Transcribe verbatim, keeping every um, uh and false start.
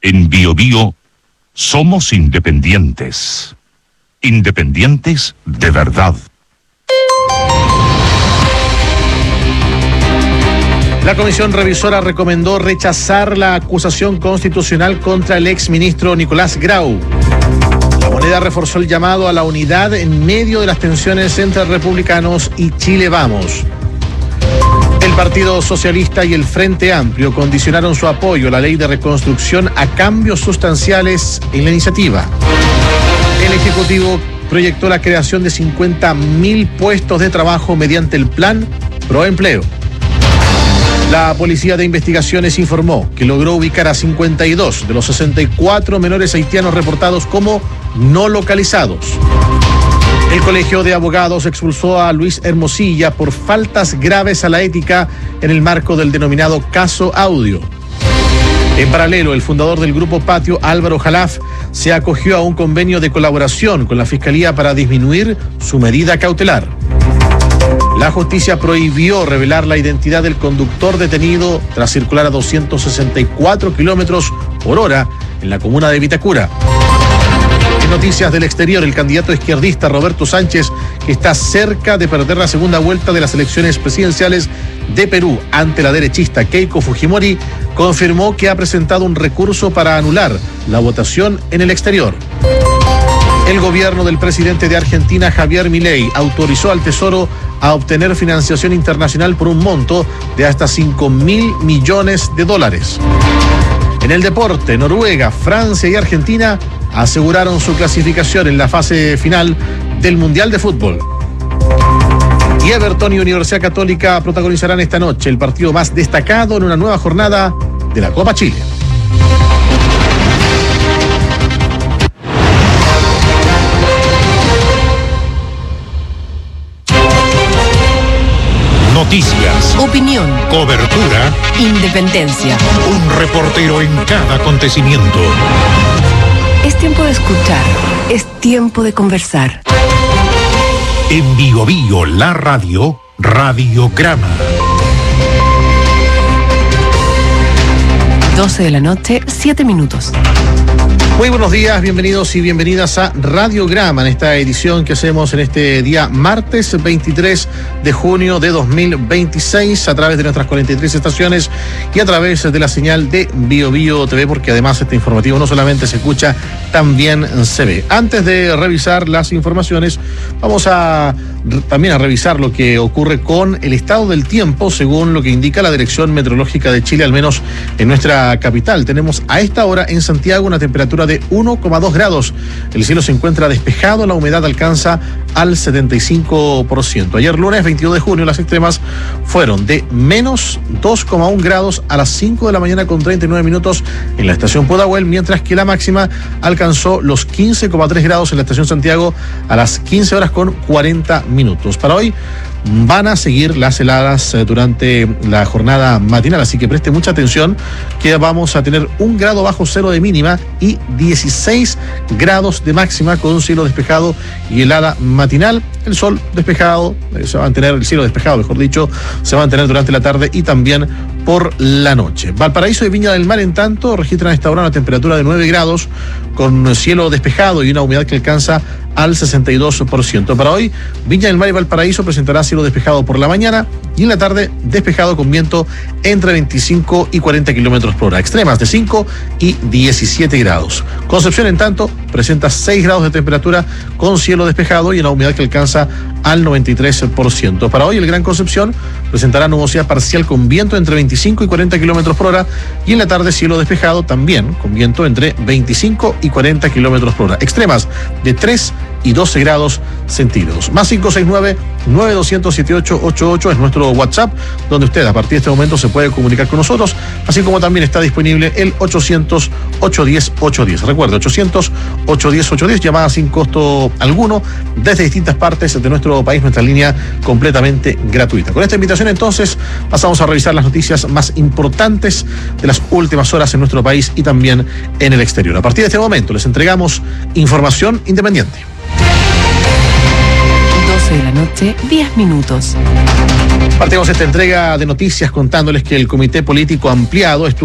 En Bio Bio somos independientes. Independientes de verdad. La comisión revisora recomendó rechazar la acusación constitucional contra el exministro Nicolás Grau. La Moneda reforzó el llamado a la unidad en medio de las tensiones entre republicanos y Chile Vamos. El Partido Socialista y el Frente Amplio condicionaron su apoyo a la ley de reconstrucción a cambios sustanciales en la iniciativa. El Ejecutivo proyectó la creación de cincuenta mil puestos de trabajo mediante el plan Proempleo. La Policía de Investigaciones informó que logró ubicar a cincuenta y dos de los sesenta y cuatro menores haitianos reportados como no localizados. El Colegio de Abogados expulsó a Luis Hermosilla por faltas graves a la ética en el marco del denominado caso Audio. En paralelo, el fundador del Grupo Patio, Álvaro Jalaf, se acogió a un convenio de colaboración con la Fiscalía para disminuir su medida cautelar. La justicia prohibió revelar la identidad del conductor detenido tras circular a doscientos sesenta y cuatro kilómetros por hora en la comuna de Vitacura. En noticias del exterior, el candidato izquierdista Roberto Sánchez, que está cerca de perder la segunda vuelta de las elecciones presidenciales de Perú ante la derechista Keiko Fujimori, confirmó que ha presentado un recurso para anular la votación en el exterior. El gobierno del presidente de Argentina, Javier Milei, autorizó al Tesoro a obtener financiación internacional por un monto de hasta cinco mil millones de dólares. En el deporte, Noruega, Francia y Argentina aseguraron su clasificación en la fase final del Mundial de Fútbol. Y Everton y Universidad Católica protagonizarán esta noche el partido más destacado en una nueva jornada de la Copa Chile. Noticias, opinión, cobertura, independencia. un reportero en cada acontecimiento. Es tiempo de escuchar, es tiempo de conversar. En Bio Bio, la radio, Radiograma. doce de la noche, siete minutos. Muy buenos días, bienvenidos y bienvenidas a Radiograma, en esta edición que hacemos en este día martes veintitrés de junio de dos mil veintiséis a través de nuestras cuarenta y tres estaciones y a través de la señal de Bio Bio T V, porque además este informativo no solamente se escucha, también se ve. Antes de revisar las informaciones, vamos a también a revisar lo que ocurre con el estado del tiempo, según lo que indica la Dirección Meteorológica de Chile, al menos en nuestra capital. Tenemos a esta hora en Santiago una temperatura de uno coma dos grados. El cielo se encuentra despejado, la humedad alcanza al setenta y cinco por ciento. Ayer lunes veintidós de junio las extremas fueron de menos dos coma uno grados a las cinco de la mañana con treinta y nueve minutos en la estación Pudahuel, mientras que la máxima alcanzó los quince coma tres grados en la estación Santiago a las quince horas con cuarenta minutos. Para hoy van a seguir las heladas durante la jornada matinal, así que preste mucha atención que vamos a tener un grado bajo cero de mínima y dieciséis grados de máxima con un cielo despejado y helada matinal. El sol despejado, se va a mantener el cielo despejado, mejor dicho, se va a mantener durante la tarde y también por la noche. Valparaíso y Viña del Mar, en tanto, registran a esta hora una temperatura de nueve grados con cielo despejado y una humedad que alcanza al sesenta y dos por ciento. Para hoy, Viña del Mar y Valparaíso presentará cielo despejado por la mañana y en la tarde despejado con viento entre veinticinco y cuarenta kilómetros por hora. Extremas de cinco y diecisiete grados. Concepción, en tanto, presenta seis grados de temperatura con cielo despejado y una humedad que alcanza al noventa y tres por ciento. Para hoy, el Gran Concepción presentará nubosidad parcial con viento entre veinticinco y cuarenta kilómetros por hora y en la tarde cielo despejado también con viento entre veinticinco y cuarenta kilómetros por hora. Extremas de tres y doce grados centígrados. Más cinco seis nueve, nueve dos cero cero, siete ocho ocho ocho es nuestro WhatsApp, donde usted a partir de este momento se puede comunicar con nosotros, así como también está disponible el ochocientos, ochocientos diez, ochocientos diez. Recuerde, ochocientos, ochocientos diez, ochocientos diez, llamadas sin costo alguno desde distintas partes de nuestro país, nuestra línea completamente gratuita. Con esta invitación, entonces, pasamos a revisar las noticias más importantes de las últimas horas en nuestro país y también en el exterior. A partir de este momento les entregamos información independiente. doce de la noche, diez minutos. Partimos esta entrega de noticias contándoles que el Comité Político Ampliado estuvo